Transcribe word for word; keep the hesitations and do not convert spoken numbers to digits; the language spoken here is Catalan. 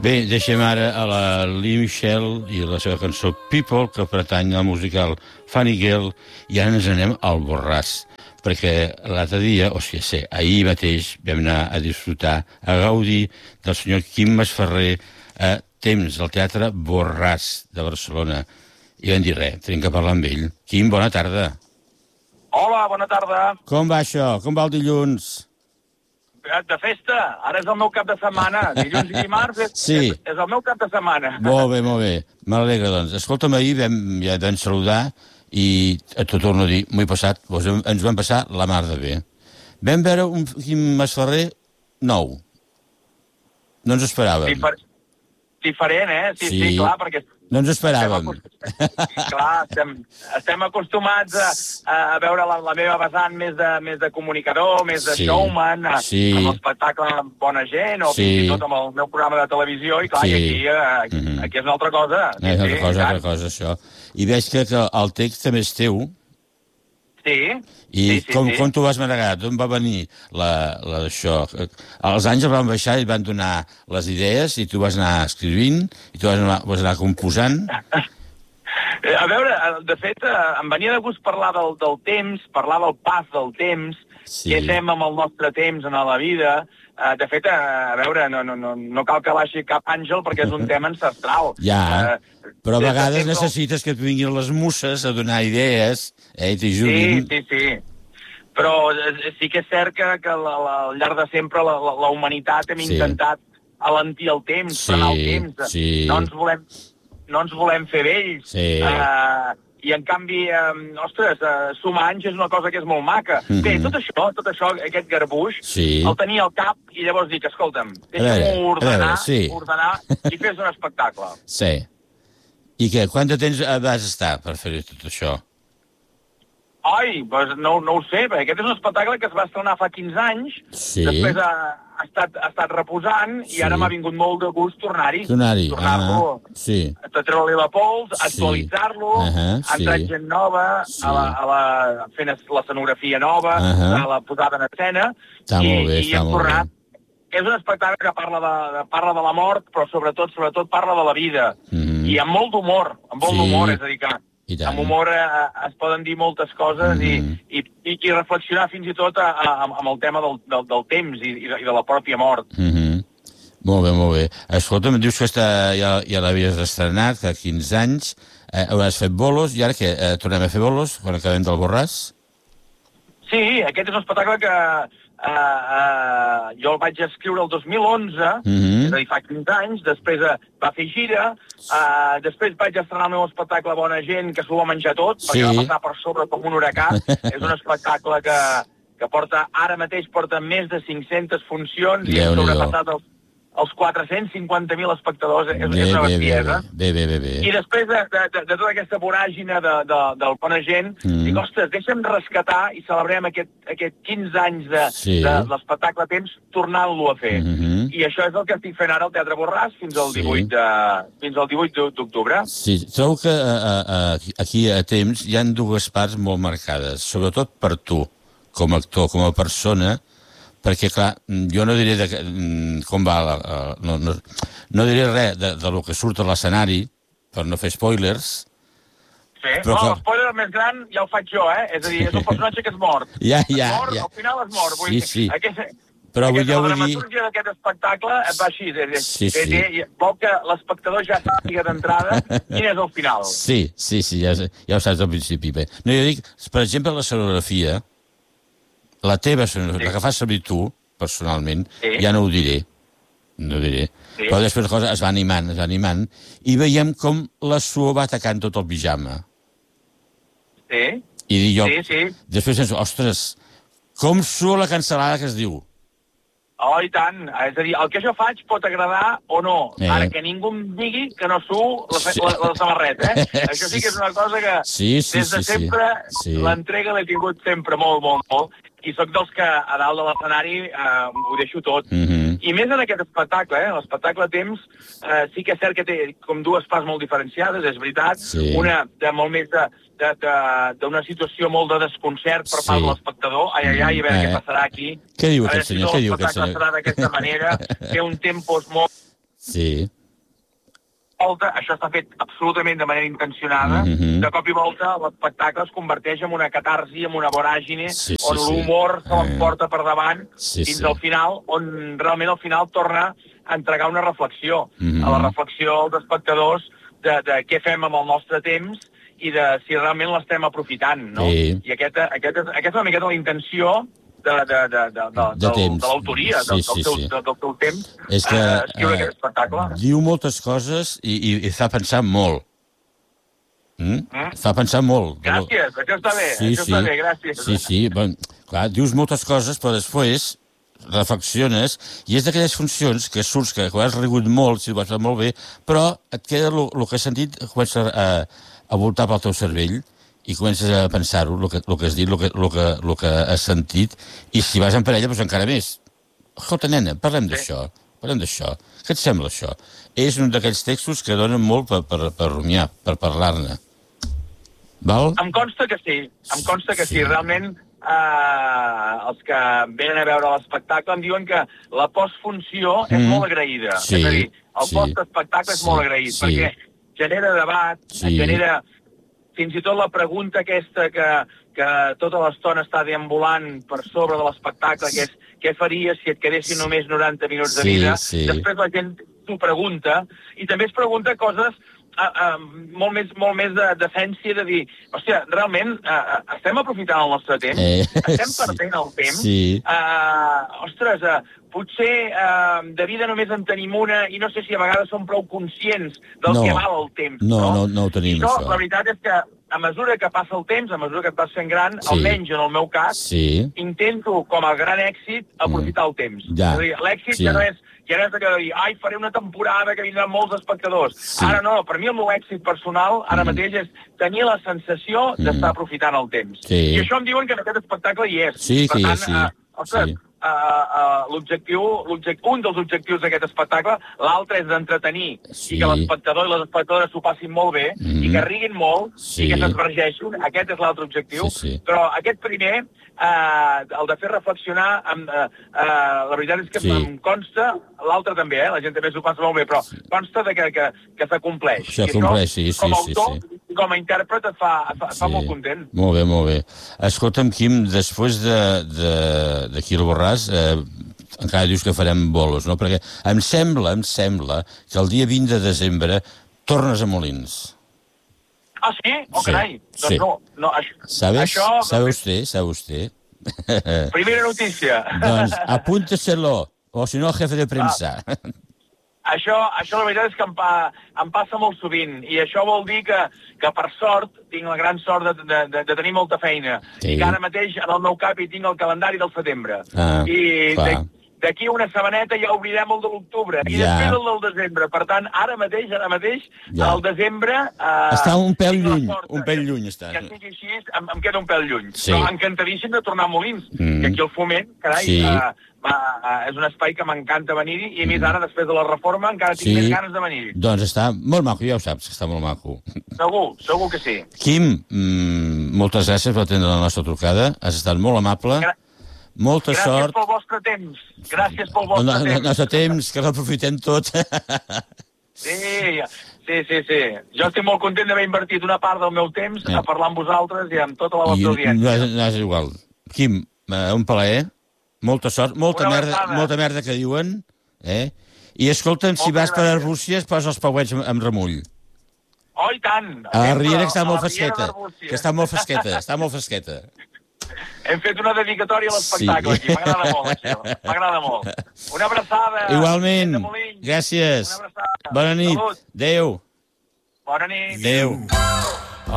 Bé, deixem ara a la Lee Michelle i la seva cançó People, que pertany al musical Funny Girl, i ara ens anem al Borràs, perquè l'altre dia, o sigui, sé, ahir mateix vam anar a disfrutar, a gaudir del senyor Quim Masferrer a Temps, del Teatre Borràs de Barcelona. I vam dir res, tenim que parlar amb ell. Quim, bona tarda. Hola, bona tarda. Com va això? Com va el dilluns? De festa. Ara és el meu cap de setmana. Dilluns i dimarts és, sí. és, és el meu cap de setmana. Molt bé, molt bé. M'alegra, doncs. Escolta'm, ahir vam, ja vam saludar i t'ho torno a dir, m'ho he passat, doncs ens vam passar la mar de bé. Vam veure un Quim Masferrer nou. No ens esperàvem. Difer diferent, eh? Sí, sí, sí, clar, perquè... No ens esperàvem. Estem clar, estem, estem acostumats a, a veure la, la meva vessant més de, més de comunicador, més de sí, showman, a, sí. amb l'espectacle Bona Gent, o sí. fins i tot amb el meu programa de televisió, i clar, sí. i aquí, aquí, mm -hmm. aquí és una altra cosa. Sí, és una altra cosa, altra cosa, això. I veig que, que el text també és teu. Sí. I sí, sí, com, sí. com t'ho vas manegar? D'on va venir la, la, això? Els anys el van baixar i van donar les idees i tu vas anar escrivint i tu vas anar, vas anar composant. A veure, de fet, em venia de gust parlar del, del temps, parlar del pas del temps, sí. què fem amb el nostre temps en la vida. De fet, a veure, no, no, no, no cal que baixi cap àngel perquè és un tema ancestral. Ja, però a vegades necessites que et vinguin les muses a donar idees, eh, i t'ajudin. Sí, sí, sí. Però sí que és cert que, que la, la, al llarg de sempre la, la, la humanitat hem sí. intentat alentir el temps, sí, frenar el temps. Sí. No ens volem, no ens volem fer vells. Sí. Uh, I, en canvi, eh, ostres, eh, sumar anys és una cosa que és molt maca. Mm -hmm. Bé, tot això, tot això, aquest garbuix, sí. el tenia al cap i llavors dic, escolta'm, deixa'm-ho ordenar, sí. ordenar i fes un espectacle. Sí. I què, quant de temps vas estar per fer tot això? Ai, doncs no, no ho sé, perquè aquest és un espectacle que es va estrenar fa quinze anys, sí. després ha, ha, estat, ha estat reposant sí. i ara m'ha vingut molt de gust tornar-hi. Tornar-hi, tornar-lo, ah, sí. treure-li la pols, actualitzar-lo, sí. uh -huh, ha entrat sí. gent nova, sí. a la, a la, fent la escenografia nova, uh -huh. a la posada en escena, està i, molt bé, i està hem molt tornat. bé. És un espectacle que parla de, de, parla de la mort, però sobretot sobretot parla de la vida. Mm -hmm. I amb molt d'humor, amb molt sí. d'humor, és a dir que amb humor eh, es poden dir moltes coses mm -hmm. i, i, i reflexionar fins i tot a, a, amb el tema del, del, del temps i, i, de, i de la pròpia mort. Mm -hmm. Molt bé, molt bé. Escolta'm, dius que està, ja, ja l'havies estrenat, que quinze anys, eh, hauràs fet bolos, i ara què, eh, tornem a fer bolos quan acabem del Borràs? Sí, aquest és un espectacle que uh, uh, jo el vaig escriure el dos mil onze, mm -hmm. és a dir, fa quinze anys, després uh, va fer gira, uh, després vaig estrenar el meu espectacle Bona Gent, que s'ho va menjar tot, sí. perquè va passar per sobre com un huracà. És un espectacle que, que porta, ara mateix porta més de cinc-centes funcions i hem sobrepassat els els quatre-cents cinquanta mil espectadors, és, bé, és una bestiesa. Bé, bé, bé, bé. I després de, de, de, de tota aquesta voràgina de, de, del Bona Gent, mm. dic, ostres, deixa'm rescatar i celebrem aquest, aquest quinze anys de, sí. de, de l'espectacle Temps tornant-lo a fer. Mm -hmm. I això és el que estic fent ara al Teatre Borràs fins al divuit d'octubre. Sí, trobo que a, a, aquí a Temps hi ha dues parts molt marcades, sobretot per tu, com a actor, com a persona, perquè, clar, jo no diré de, com va, la, no, no, no diré res de, de lo que surt a l'escenari, per no fer spoilers. Sí, però no, l'espoiler més gran ja el faig jo, eh? És a dir, és un personatge que és mort. Ja, ja, és mort, ja. Al final és mort. Vull sí, dir, sí. Aquest, però aquesta, ja la vull dir... dramaturgia d'aquest espectacle va així. És, sí, sí. És, és, vol que l'espectador ja sàpiga d'entrada quin és el final. Sí, sí, sí, ja, ja ho saps al principi. Bé. No, jo dic, per exemple, la sonografia, la teva sonografia, sí. la que fas servir tu, personalment, sí. ja no ho diré, no ho diré, sí. però després la cosa es va animant, es va animant, i veiem com la suor va atacant tot el pijama. Sí, I dic jo, sí, sí. Després penso, ostres, com sua la cancel·lada que es diu? Oh, i tant. És a dir, el que jo faig pot agradar o no. Eh. Ara, que ningú em digui que no suo la, sí. la, la samarreta, eh? Això sí que és una cosa que sí, sí, des de sí, sempre sí. l'entrega l'he tingut sempre molt, molt, molt. I sóc dels que a dalt de l'escenari eh, ho deixo tot. Mm -hmm. I més en aquest espectacle, eh? L'espectacle Temps eh, sí que és cert que té com dues parts molt diferenciades, és veritat. Sí. Una de molt més de d'una situació molt de desconcert per part sí. de l'espectador. Ai, ai, ai, a veure eh. què passarà aquí. Què diu aquest senyor? Si Què diu aquest senyor? serà d'aquesta manera, té un tempos molt... Sí. Volta, això està fet absolutament de manera intencionada, mm-hmm. de cop i volta l'espectacle es converteix en una catarsi, en una voràgine, sí, sí, on sí. l'humor se l'emporta per davant, sí, fins sí. al final, on realment al final torna a entregar una reflexió, mm-hmm. a la reflexió als espectadors de, de què fem amb el nostre temps i de si realment l'estem aprofitant, no? Sí. I aquest, aquest, aquesta és una miqueta la intenció de, de, de, de, de, de, de, de l'autoria, sí, del, sí, del, seu, sí. del, del seu temps, és que, eh, escriure eh, aquest espectacle. Diu moltes coses i, i, i fa pensar molt. Mm? Mm? Fa pensar molt. Gràcies, això està bé, sí, això sí. està bé, gràcies. Sí, sí, bon, clar, dius moltes coses, però després reflexiones, i és d'aquelles funcions que surts, que quan has rigut molt, si ho vas fer molt bé, però et queda el que has sentit, comença a, a voltar pel teu cervell, i comences a pensar-ho, el que, el que has dit, el que, el, que, el que has sentit, i si vas en parella, doncs encara més. Escolta, nena, parlem sí. d'això, parlem d'això. Què et sembla, això? És un d'aquells textos que donen molt per, per, per rumiar, per parlar-ne. Val? Em consta que sí, em consta que sí. sí. Realment, eh, els que venen a veure l'espectacle em diuen que la postfunció mm. és molt agraïda. Sí, és a dir, el sí, postespectacle sí, és molt agraït, sí. perquè genera debat, sí. genera fins i tot la pregunta aquesta que, que tota l'estona està deambulant per sobre de l'espectacle, que és què faries si et quedessin només noranta minuts de vida? Sí, sí. Després la gent s'ho pregunta, i també es pregunta coses uh, uh, molt més, molt més de decència, de dir, hòstia, realment uh, estem aprofitant el nostre temps? Eh, estem sí. perdent el temps? Sí. Uh, ostres, uh, potser uh, de vida només en tenim una i no sé si a vegades som prou conscients del no. que val el temps. No, no, no, no ho tenim, I això. això. La veritat és que a mesura que passa el temps, a mesura que et vas fent gran, sí. almenys en el meu cas, sí. intento, com a gran èxit, aprofitar el temps. Ja. És a dir, l'èxit sí. ja no és ja no és allò de dir, ai, faré una temporada que vindran molts espectadors. Sí. Ara no, per mi el meu èxit personal ara mm. mateix és tenir la sensació mm. d'estar aprofitant el temps. Sí. I això em diuen que en aquest espectacle hi és. Sí, per que tant, hi és, sí. Uh, ostres, sí. Uh, uh, l'objectiu, l'objectiu, un dels objectius d'aquest espectacle, l'altre és d'entretenir sí. i que l'espectador i les espectadores s'ho passin molt bé mm -hmm. i que riguin molt sí. i que s'esvergeixin. Aquest és l'altre objectiu. Sí, sí. Però aquest primer, uh, el de fer reflexionar, amb, uh, uh, la veritat és que sí. em consta, l'altre també, eh? La gent també s'ho passa molt bé, però sí. consta de que, que, que s'acompleix. S'acompleix, sí, sí, com a autor, sí, sí. i com a intèrpret et fa, et fa, et fa sí. molt content. Molt bé, molt bé. Escolta'm, Quim, després de, de, d'aquí al Borràs, eh, encara dius que farem bolos, no? Perquè em sembla, em sembla que el dia vint de desembre tornes a Molins. Ah, sí? Oh, sí. carai. Doncs sí. no, no, això... ¿Sabes? Això... ¿Sabe usted? ¿Sabe usted? Primera notícia. Doncs apúnteselo, o si no, el jefe de premsa. Ah. Això, això la veritat és que em, pa, em passa molt sovint, i això vol dir que, que per sort, tinc la gran sort de, de, de, de tenir molta feina, sí. i que ara mateix en el meu cap hi tinc el calendari del setembre. Ah, I d'aquí una setmaneta ja obrirem el de l'octubre, i ja. després el del desembre. Per tant, ara mateix, ara mateix, ja. el desembre... Eh, està un pèl lluny, un pèl lluny està. Que sigui així, em, em queda un pèl lluny. Sí. Però encantadíssim de tornar a Molins, mm. que aquí al Foment, carai... Sí. Eh, Va, uh, és un espai que m'encanta venir-hi, i a més ara, després de la reforma, encara tinc sí. més ganes de venir-hi. Doncs està molt maco, ja ho saps, que està molt maco. Segur, segur que sí. Quim, mmm, moltes gràcies per atendre la nostra trucada, has estat molt amable, Gra molta gràcies sort. Gràcies pel vostre temps, gràcies pel vostre no, no, temps. El nostre temps, que l'aprofitem tot. Sí, sí, sí, sí. Jo estic molt content d'haver invertit una part del meu temps ja. a parlar amb vosaltres i amb tota la vostra I, audiència. No és, no és igual. Quim, un plaer. Molta sort, molta merda, molta merda que diuen, eh? I escolta'm, molta si vas per Arbúcies, posa els pauets amb remull. Oh, i tant! A la Riera, que està molt fresqueta, que està molt fresqueta, està molt fresqueta. Hem fet una dedicatòria a l'espectacle, sí. Aquí, m'agrada molt, això, m'agrada molt. Una abraçada! Igualment, gràcies. Una abraçada. Bona nit, Salut. adéu. Bona nit. Adéu.